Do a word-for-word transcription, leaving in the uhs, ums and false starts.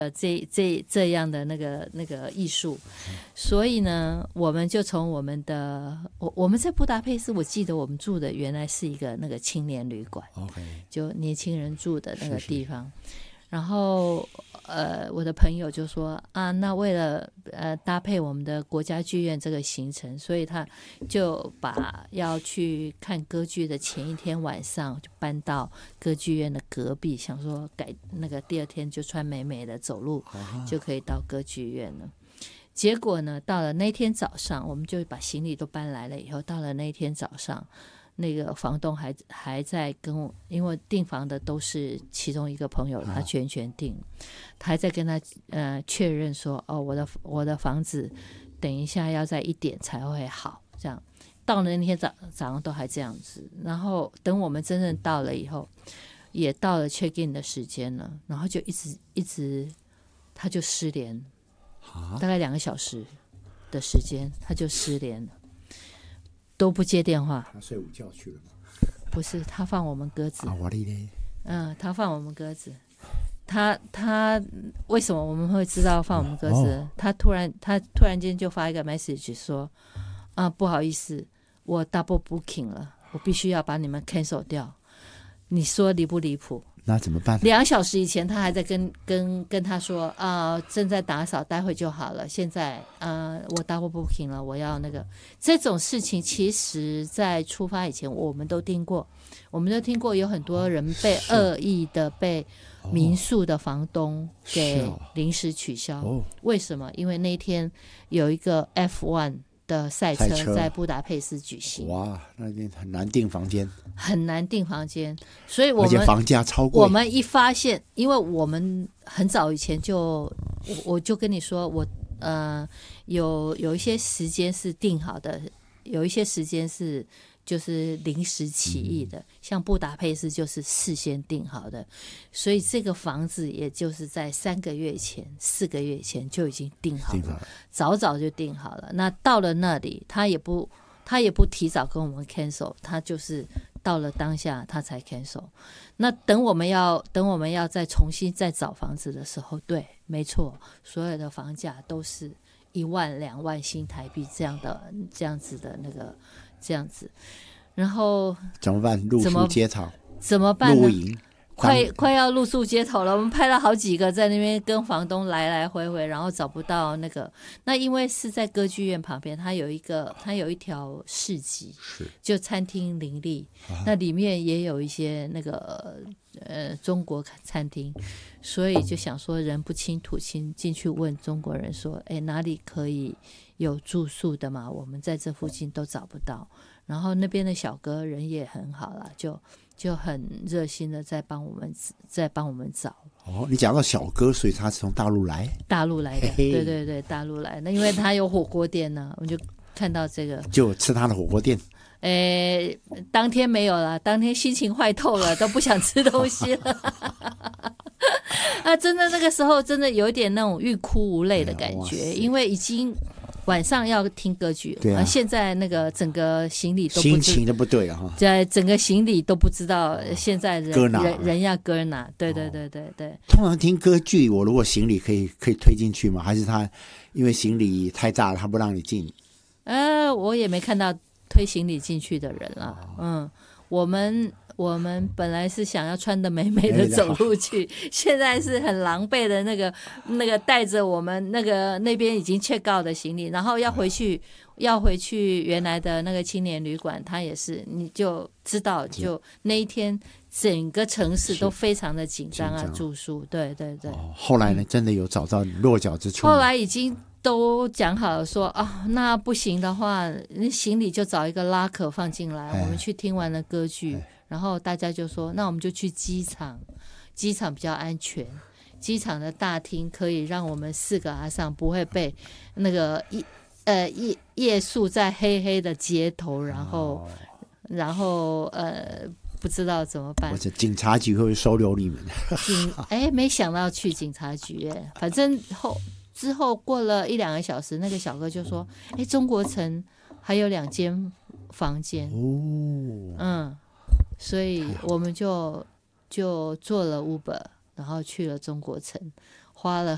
呃，这这这样的那个那个艺术，所以呢，我们就从我们的我我们在布达佩斯，我记得我们住的原来是一个那个青年旅馆 ，OK， 就年轻人住的那个是是地方。然后呃，我的朋友就说啊，那为了呃搭配我们的国家剧院这个行程，所以他就把要去看歌剧的前一天晚上就搬到歌剧院的隔壁，想说改那个第二天就穿美美的走路就可以到歌剧院了。结果呢，到了那天早上，我们就把行李都搬来了以后，到了那天早上。那个房东还还在跟我，因为订房的都是其中一个朋友，他全权订，他还在跟他呃确认说，哦，我的我的房子等一下要在一点才会好，这样到了那天早早上都还这样子，然后等我们真正到了以后，也到了 check in 的时间了，然后就一直一直他就失联，大概两个小时的时间他就失联了。都不接电话， 他睡午觉去了吗？ 不是，他放我们鸽子。 啊，我的嘞， 嗯，他放我们鸽子。他他为什么我们会知道放我们鸽子？哦、他突然他突然间就发一个 message 说，啊，不好意思，我 double booking 了，我必须要把你们 cancel 掉。你说离不离谱？ 那怎么办？ 两小时以前他还在跟跟跟他说啊、呃，正在打扫，待会就好了。现在呃，我 double booking 了，我要那个这种事情，其实在出发以前我们都听过，我们都听过有很多人被恶意的被民宿的房东给临时取消。哦、为什么？因为那天有一个 F 一的赛车在布达佩斯举行， 哇，那边很难订房间， 很难订房间，所以我们而且房价超贵。 我们一发现，因为我们很早以前就，我我就跟你说，我呃有有一些时间是定好的，有一些时间是就是临时起意的，嗯、像布达佩斯就是事先定好的，所以这个房子也就是在三个月前、四个月前就已经定好了，好了早早就定好了。那到了那里，他也不他也不提早跟我们 cancel， 他就是到了当下他才 cancel。那等我们要等我们要再重新再找房子的时候，对，没错，所有的房价都是一万、两万新台币这样的这样子的那个。这样子，然后怎么办？露宿街头怎么办呢？ 露营， 快快要露宿街头了。我们拍了好几个在那边跟房东来来回回，然后找不到那个。那因为是在歌剧院旁边，它有一个，它有一条市集， 是就餐厅林立，啊、那里面也有一些那个呃中国餐厅，所以就想说人不亲土亲，进去问中国人说，哎，哪里可以有住宿的嘛？我们在这附近都找不到。然后那边的小哥人也很好啦，就就很热心的在帮我们在帮我们找。 哦，你讲到小哥，所以他是从大陆来？ 大陆来的，嘿嘿对对对，大陆来的，因为他有火锅店呢，我们就看到这个， 就吃他的火锅店。 诶，当天没有了，当天心情坏透了，都不想吃东西了。啊，真的那个时候真的有一点那种欲哭无泪的感觉，因为已经晚上要听歌剧，对啊，现在那个整个行李都不心情都不对了哈， 在整个行李都不知道现在人搁哪人人要搁哪，对对对对对。 通常听歌剧，我如果行李可以可以推进去吗？还是他因为行李太大了，他不让你进？ 呃，我也没看到推行李进去的人了，哦、嗯，我们。我们本来是想要穿的美美的走路去，现在是很狼狈的那个那个带着我们那个那边已经 check out 的行李，然后要回去要回去原来的那个青年旅馆，他也是你就知道，就那一天整个城市都非常的紧张啊，住宿，对对对、哦。 后来呢，真的有找到落脚之处？ 后来已经都讲好了说啊，那不行的话，那行李就找一个拉可放进来，我们去听完了歌剧。然后大家就说，那我们就去机场，机场比较安全，机场的大厅可以让我们四个阿桑不会被那个夜呃夜夜宿在黑黑的街头，然后、哦、然后呃不知道怎么办， 或者警察局会收留你们。 警哎没想到去警察局哎，反正后之后过了一两个小时，那个小哥就说，哎，中国城还有两间房间哦，嗯。所以我们就就坐了 Uber， 然后去了中国城，花了